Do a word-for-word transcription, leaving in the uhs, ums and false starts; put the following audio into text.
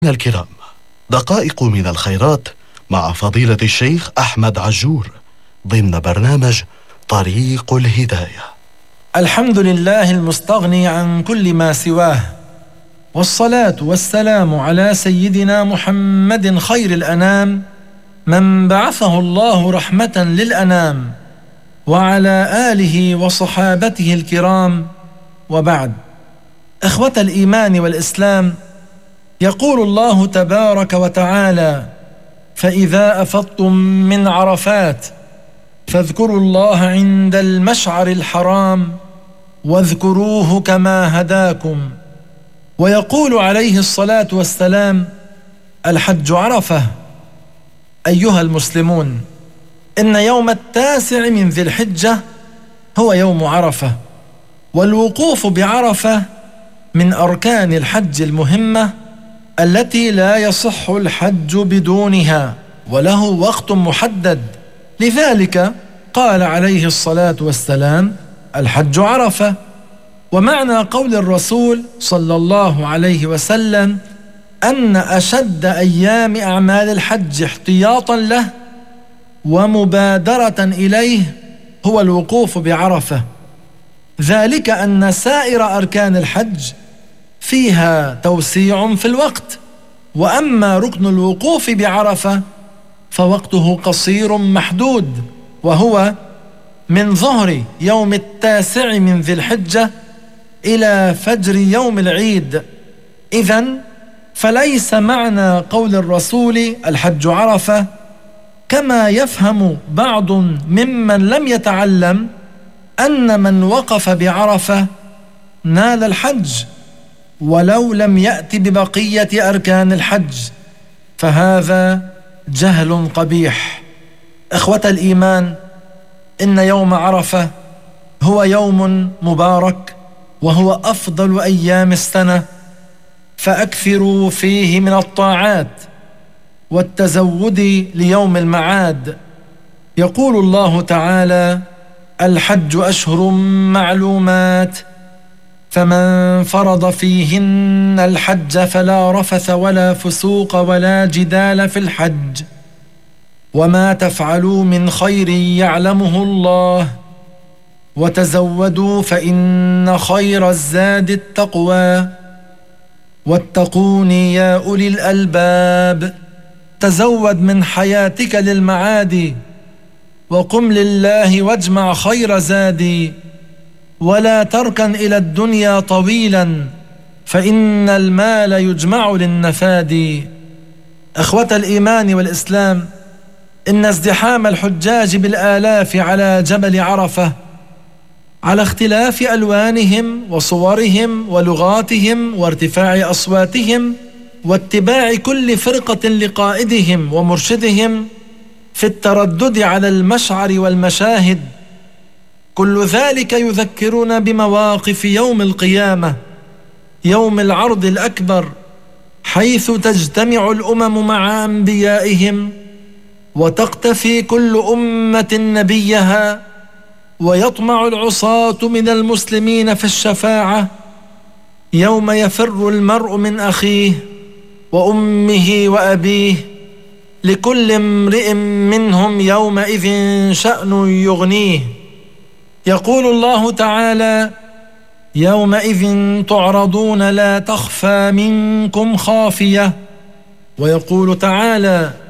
الكرام، دقائق من الخيرات مع فضيلة الشيخ أحمد عجور ضمن برنامج طريق الهداية. الحمد لله المستغني عن كل ما سواه، والصلاة والسلام على سيدنا محمد خير الأنام، من بعثه الله رحمة للأنام، وعلى آله وصحابته الكرام، وبعد. إخوة الإيمان والإسلام، يقول الله تبارك وتعالى: فإذا أفضتم من عرفات فاذكروا الله عند المشعر الحرام واذكروه كما هداكم. ويقول عليه الصلاة والسلام: الحج عرفة. أيها المسلمون، إن يوم التاسع من ذي الحجة هو يوم عرفة، والوقوف بعرفة من أركان الحج المهمة التي لا يصح الحج بدونها، وله وقت محدد. لذلك قال عليه الصلاة والسلام: الحج عرفة. ومعنى قول الرسول صلى الله عليه وسلم أن أشد أيام أعمال الحج احتياطا له ومبادرة إليه هو الوقوف بعرفة، ذلك أن سائر أركان الحج فيها توسيع في الوقت، وأما ركن الوقوف بعرفة فوقته قصير محدود، وهو من ظهر يوم التاسع من ذي الحجة إلى فجر يوم العيد. إذن فليس معنى قول الرسول الحج عرفة كما يفهم بعض ممن لم يتعلم أن من وقف بعرفة نال الحج ولو لم يأت ببقية أركان الحج، فهذا جهل قبيح. إخوة الإيمان، إن يوم عرفة هو يوم مبارك، وهو أفضل أيام السنة، فأكثروا فيه من الطاعات والتزود ليوم المعاد. يقول الله تعالى: الحج أشهر معلومات، فمن فرض فيهن الحج فلا رفث ولا فسوق ولا جدال في الحج، وما تفعلوا من خير يعلمه الله، وتزودوا فإن خير الزاد التقوى، واتقون يا أولي الألباب. تزود من حياتك للمعاد، وقم لله واجمع خير زادي، ولا تركن إلى الدنيا طويلا، فإن المال يجمع للنفاد. إخوة الإيمان والإسلام، إن ازدحام الحجاج بالآلاف على جبل عرفة على اختلاف ألوانهم وصورهم ولغاتهم وارتفاع أصواتهم واتباع كل فرقة لقائدهم ومرشدهم في التردد على المشعر والمشاهد، كل ذلك يذكرنا بمواقف يوم القيامة، يوم العرض الأكبر، حيث تجتمع الأمم مع أنبيائهم، وتقتفي كل أمة نبيها، ويطمع العصاة من المسلمين في الشفاعة، يوم يفر المرء من أخيه وأمه وأبيه، لكل امرئ منهم يومئذ شأن يغنيه. يقول الله تعالى: يومئذ تعرضون لا تخفى منكم خافية. ويقول تعالى: